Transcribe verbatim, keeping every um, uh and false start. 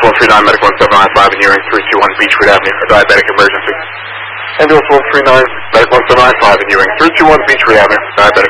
one three nine, Medic one seven nine five in Ewing, three two one Beechwood Avenue, a diabetic emergency. Ambulance one three nine, Medic one seven nine five in Ewing, three two one Beechwood Avenue, diabetic.